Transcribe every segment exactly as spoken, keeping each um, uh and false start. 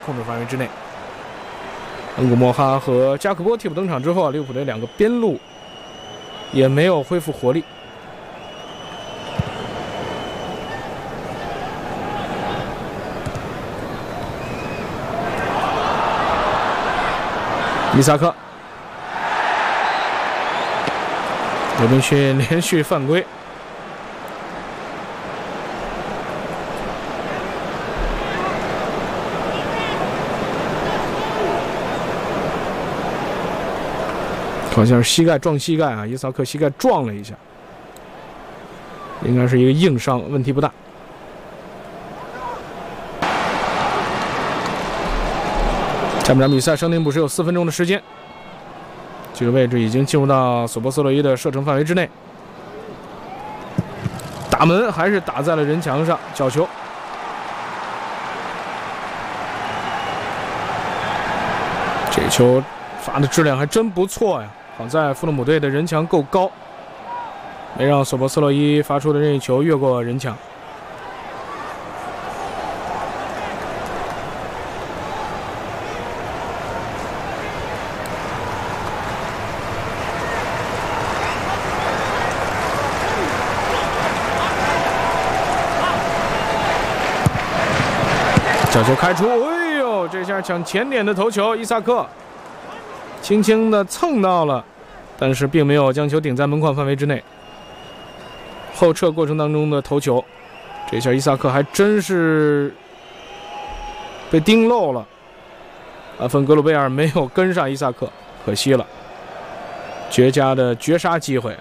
控制范围之内。恩古莫哈和加克波替补登场之后啊，利物浦队两个边路也没有恢复活力。伊萨克，罗宾逊连续犯规。好像是膝盖撞膝盖啊，伊萨克膝盖撞了一下，应该是一个硬伤，问题不大。下半场比赛伤停补时有四分钟的时间，这个位置已经进入到索波斯洛伊的射程范围之内，打门还是打在了人墙上，角球。这球罚的质量还真不错呀。好在富勒姆队的人墙够高，没让索博斯洛伊发出的任意球越过人墙。角球开出，哎呦，这下抢前点的头球，伊萨克轻轻的蹭到了，但是并没有将球顶在门框范围之内。后撤过程当中的头球，这下伊萨克还真是被盯漏了。阿芬格鲁贝尔没有跟上伊萨克，可惜了，绝佳的绝杀机会。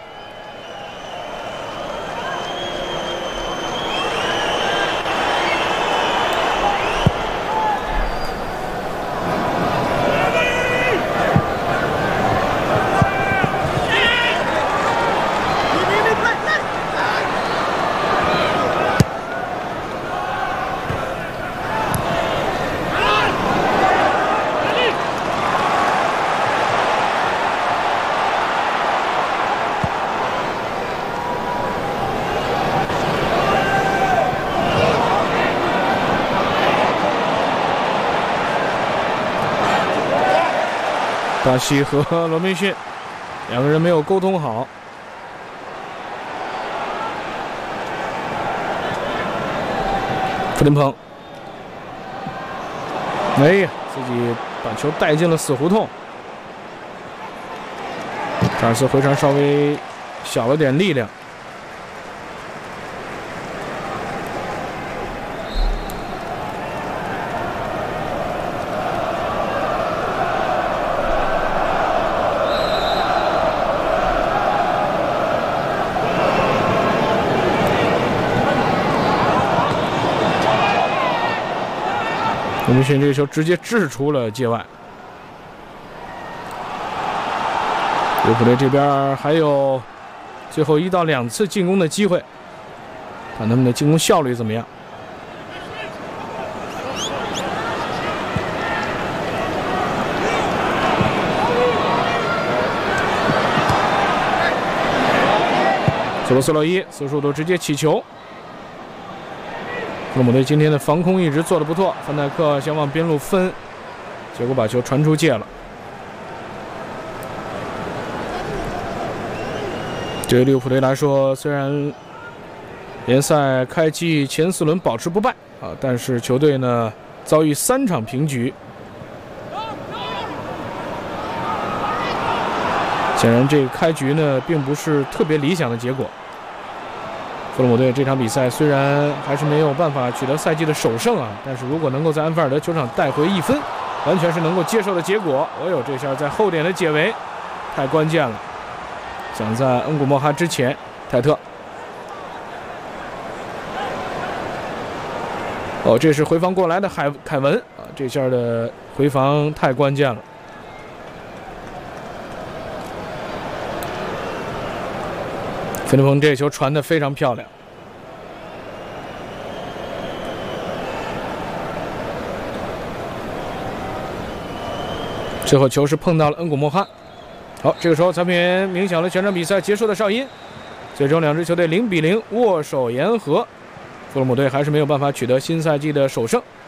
巴西和罗宾逊两个人没有沟通好，弗林彭，哎呀，自己把球带进了死胡同。查尔斯回传稍微小了点力量。罗宾逊这个球直接掷出了界外。利物浦队这边还有最后一到两次进攻的机会，看他们的进攻效率怎么样。索罗斯洛伊四十五度直接起球。富勒姆队今天的防空一直做得不错，范戴克想往边路分，结果把球传出界了。对于利物浦队来说，虽然联赛开季前四轮保持不败啊，但是球队呢遭遇三场平局，显然这个开局呢并不是特别理想的结果。富勒姆队这场比赛虽然还是没有办法取得赛季的首胜啊，但是如果能够在安菲尔德球场带回一分，完全是能够接受的结果。哎呦，这下在后点的解围太关键了，想在恩古莫哈之前，泰特。哦，这是回防过来的海凯文啊，这下的回防太关键了。菲利彭这球传得非常漂亮，最后球是碰到了恩古莫哈。好，这个时候裁判员鸣响了全场比赛结束的哨音，最终两支球队零比零握手言和，富勒姆队还是没有办法取得新赛季的首胜。